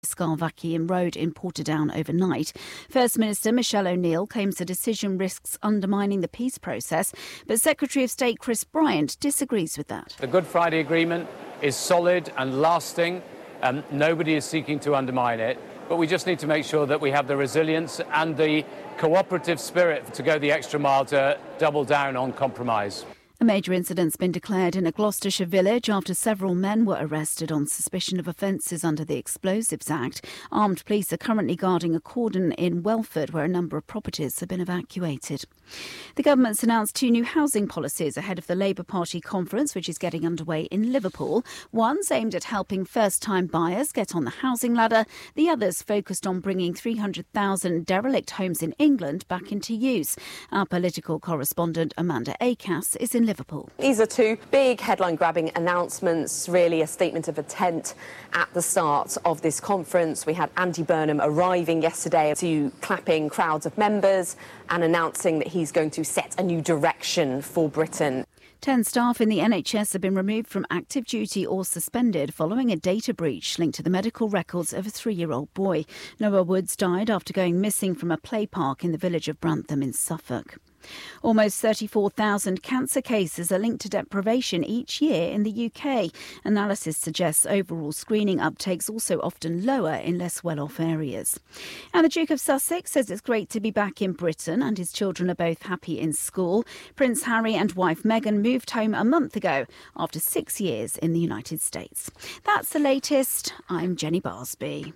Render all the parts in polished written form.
Scarvackian Road in Portadown overnight. First Minister Michelle O'Neill claims the decision risks undermining the peace process, but Secretary of State Chris Bryant disagrees with that. The Good Friday Agreement is solid and lasting. Nobody is seeking to undermine it, but we just need to make sure that we have the resilience and the cooperative spirit to go the extra mile to double down on compromise. A major incident's been declared in a Gloucestershire village after several men were arrested on suspicion of offences under the Explosives Act. Armed police are currently guarding a cordon in Welford, where a number of properties have been evacuated. The government's announced 2 new housing policies ahead of the Labour Party conference, which is getting underway in Liverpool. One's aimed at helping first-time buyers get on the housing ladder. The other's focused on bringing 300,000 derelict homes in England back into use. Our political correspondent Amanda Acas is in Liverpool. These are 2 big headline-grabbing announcements, really a statement of intent at the start of this conference. We had Andy Burnham arriving yesterday to clapping crowds of members and announcing that he's going to set a new direction for Britain. 10 staff in the NHS have been removed from active duty or suspended following a data breach linked to the medical records of a 3-year-old boy. Noah Woods died after going missing from a play park in the village of Brantham in Suffolk. Almost 34,000 cancer cases are linked to deprivation each year in the UK. Analysis suggests overall screening uptake's also often lower in less well-off areas. And the Duke of Sussex says it's great to be back in Britain and his children are both happy in school. Prince Harry and wife Meghan moved home a month ago after 6 years in the United States. That's the latest. I'm Jenny Barsby.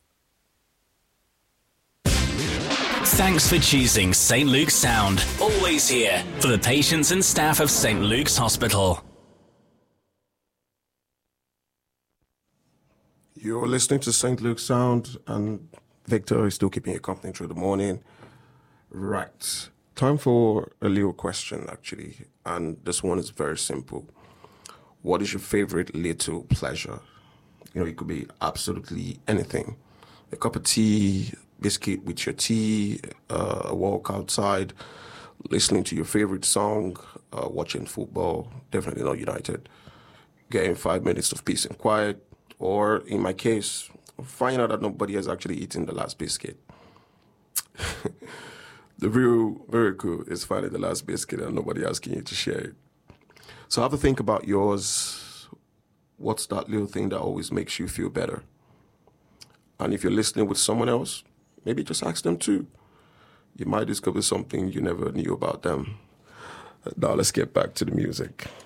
Thanks for choosing St Luke's Sound. Always here for the patients and staff of St Luke's Hospital. You're listening to St Luke's Sound, and Victor is still keeping you company through the morning. Right. Time for a little question, actually. And this one is very simple. What is your favorite little pleasure? It could be absolutely anything. A cup of tea, biscuit with your tea, a walk outside, listening to your favorite song, watching football, definitely not United, getting 5 minutes of peace and quiet, or in my case, finding out that nobody has actually eaten the last biscuit. The real miracle is finding the last biscuit and nobody asking you to share it. So have a think about yours. What's that little thing that always makes you feel better? And if you're listening with someone else, maybe just ask them too. You might discover something you never knew about them. Now let's get back to the music.